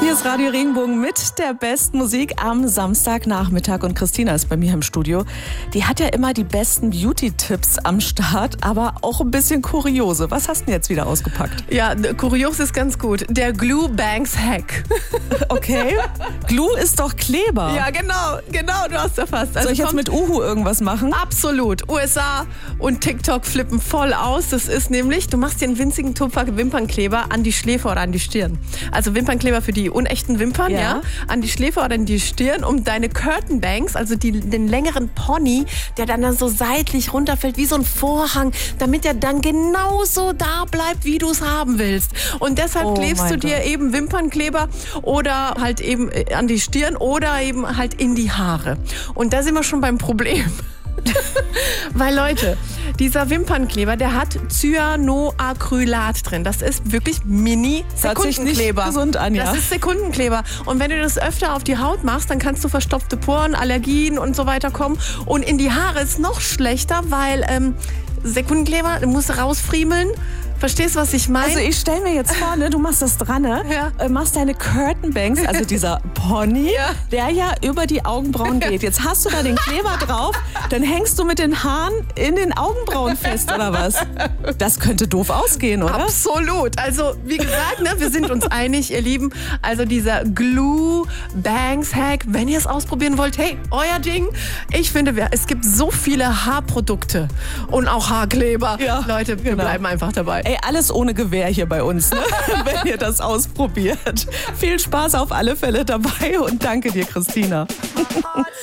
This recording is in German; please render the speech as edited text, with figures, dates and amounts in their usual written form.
Hier ist Radio Regenbogen mit der besten Musik am Samstagnachmittag. Und Christina ist bei mir im Studio. Die hat ja immer die besten Beauty-Tipps am Start, aber auch ein bisschen kuriose. Was hast du denn jetzt wieder ausgepackt? Ja, kurios ist ganz gut. Der Glue Bangs Hack. Okay. Glue ist doch Kleber. Ja, genau, du hast erfasst. Soll ich jetzt mit Uhu irgendwas machen? Absolut. USA und TikTok flippen voll aus. Das ist nämlich, du machst dir einen winzigen Tupfer Wimpernkleber an die Schläfe oder an die Stirn. Also Wimpernkleber für die unechten Wimpern, ja, an die Schläfe oder an die Stirn, um deine Curtain Bangs, also den längeren Pony, der dann so seitlich runterfällt wie so ein Vorhang, damit er dann genauso da bleibt, wie du es haben willst. Und deshalb klebst du dir eben Wimpernkleber oder halt eben an die Stirn oder eben halt in die Haare. Und da sind wir schon beim Problem. Weil Leute, dieser Wimpernkleber, der hat Cyanoacrylat drin. Das ist wirklich Mini-Sekundenkleber. Hört sich nicht gesund an, ja? Das ist Sekundenkleber. Und wenn du das öfter auf die Haut machst, dann kannst du verstopfte Poren, Allergien und so weiter kommen. Und in die Haare ist noch schlechter, weil Sekundenkleber, du musst rausfriemeln. Verstehst du, was ich meine? Also ich stelle mir jetzt vor, ne, du machst das dran, ne? Ja. Machst deine Curtain Bangs, also dieser Pony, Ja. der ja über die Augenbrauen geht. Jetzt hast du da den Kleber drauf, dann hängst du mit den Haaren in den Augenbrauen fest, oder was? Das könnte doof ausgehen, oder? Absolut. Also wie gesagt, ne, wir sind uns einig, ihr Lieben. Also dieser Glue Bangs Hack, wenn ihr es ausprobieren wollt, hey, euer Ding. Ich finde, es gibt so viele Haarprodukte und auch Haarkleber. Ja, Leute, wir bleiben einfach dabei. Ey, alles ohne Gewehr hier bei uns, ne? Wenn ihr das ausprobiert. Viel Spaß auf alle Fälle dabei und danke dir, Christina.